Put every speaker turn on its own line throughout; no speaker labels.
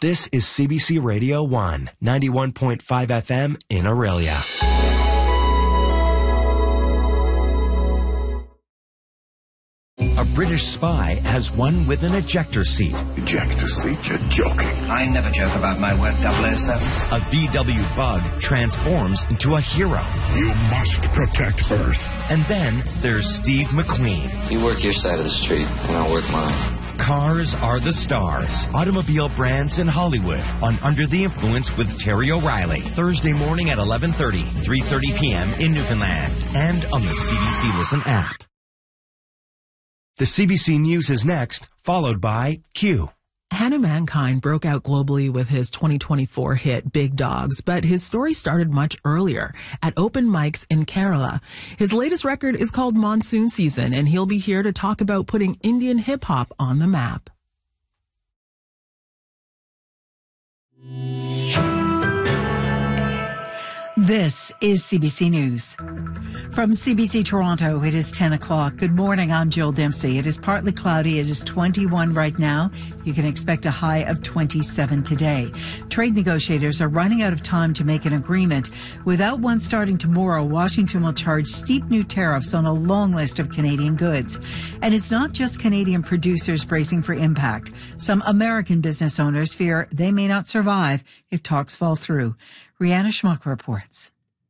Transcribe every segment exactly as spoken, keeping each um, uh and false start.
This is C B C Radio one, ninety-one point five F M in Aurelia. A British spy has one with an ejector seat.
Ejector seat? You're joking.
I never joke about my work, double oh seven.
A V W bug transforms into a hero.
You must protect Earth.
And then there's Steve McQueen.
You work your side of the street, and I'll work mine.
Cars are the stars. Automobile brands in Hollywood on Under the Influence with Terry O'Reilly. Thursday morning at eleven thirty, three thirty p.m. in Newfoundland. And on the C B C Listen app. The C B C News is next, followed by Q.
Hannah Mankind broke out globally with his twenty twenty-four hit Big Dogs, but his story started much earlier at open mics in Kerala. His latest record is called Monsoon Season, and he'll be here to talk about putting Indian hip-hop on the map.
This is C B C News. From C B C Toronto, it is ten o'clock. Good morning, I'm Jill Dempsey. It is partly cloudy. It is twenty-one right now. You can expect a high of twenty-seven today. Trade negotiators are running out of time to make an agreement. Without one starting tomorrow, Washington will charge steep new tariffs on a long list of Canadian goods. And it's not just Canadian producers bracing for impact. Some American business owners fear they may not survive if talks fall through. Rihanna Schmuck reports.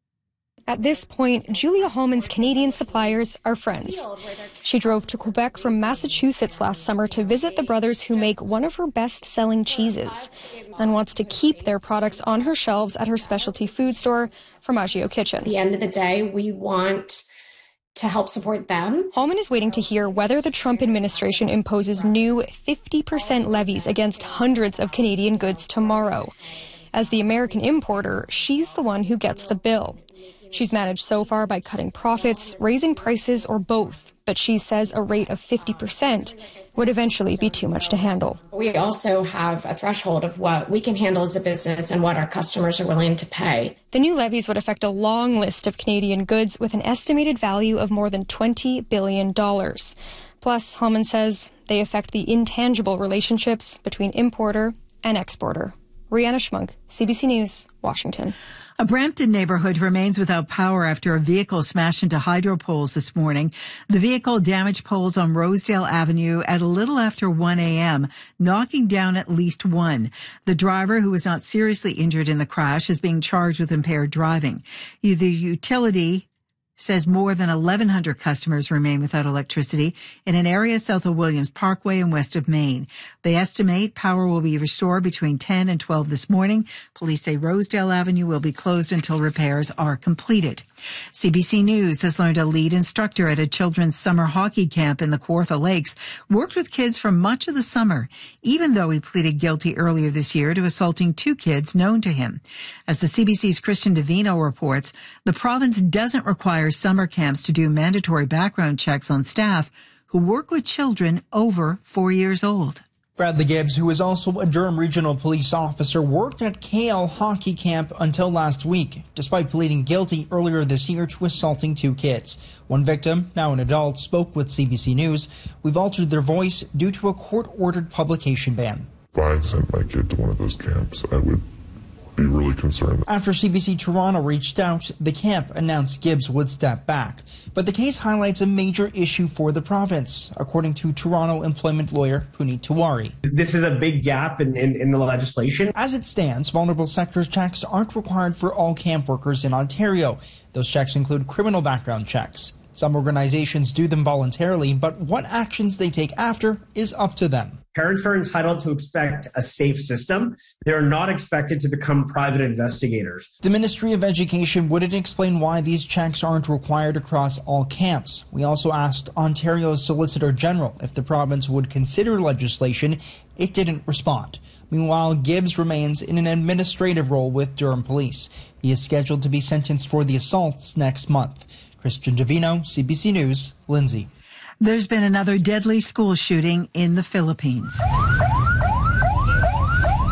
At this point, Julia Holman's Canadian suppliers are friends. She drove to Quebec from Massachusetts last summer to visit the brothers who make one of her best-selling cheeses and wants to keep their products on her shelves at her specialty food store, Formaggio Kitchen.
At the end of the day, we want to help support them.
Holman is waiting to hear whether the Trump administration imposes new fifty percent levies against hundreds of Canadian goods tomorrow. As the American importer, she's the one who gets the bill. She's managed so far by cutting profits, raising prices, or both. But she says a rate of fifty percent would eventually be too much to handle.
We also have a threshold of what we can handle as a business and what our customers are willing to pay.
The new levies would affect a long list of Canadian goods with an estimated value of more than twenty billion dollars. Plus, Holman says they affect the intangible relationships between importer and exporter. Rihanna Schmunk, C B C News, Washington.
A Brampton neighborhood remains without power after a vehicle smashed into hydro poles this morning. The vehicle damaged poles on Rosedale Avenue at a little after one a.m., knocking down at least one. The driver, who was not seriously injured in the crash, is being charged with impaired driving. The utility says more than eleven hundred customers remain without electricity in an area south of Williams Parkway and west of Maine. They estimate power will be restored between ten and twelve this morning. Police say Rosedale Avenue will be closed until repairs are completed. C B C News has learned a lead instructor at a children's summer hockey camp in the Kawartha Lakes worked with kids for much of the summer, even though he pleaded guilty earlier this year to assaulting two kids known to him. As the C B C's Christian Davino reports, the province doesn't require summer camps to do mandatory background checks on staff who work with children over four years old.
Bradley Gibbs, who is also a Durham Regional Police officer, worked at K L Hockey Camp until last week, despite pleading guilty earlier this year to assaulting two kids. One victim, now an adult, spoke with C B C News. We've altered their voice due to a court-ordered publication ban.
If I sent my kid to one of those camps, I would be really concerned.
After C B C Toronto reached out, the camp announced Gibbs would step back. But the case highlights a major issue for the province, according to Toronto employment lawyer Puneet Tiwari.
This is a big gap in, in, in the legislation.
As it stands, vulnerable sectors checks aren't required for all camp workers in Ontario. Those checks include criminal background checks. Some organizations do them voluntarily, but what actions they take after is up to them.
Parents are entitled to expect a safe system. They are not expected to become private investigators.
The Ministry of Education wouldn't explain why these checks aren't required across all camps. We also asked Ontario's Solicitor General if the province would consider legislation. It didn't respond. Meanwhile, Gibbs remains in an administrative role with Durham Police. He is scheduled to be sentenced for the assaults next month. Christian Davino, C B C News, Lindsay.
There's been another deadly school shooting in the Philippines.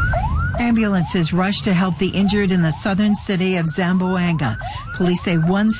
Ambulances rushed to help the injured in the southern city of Zamboanga. Police say one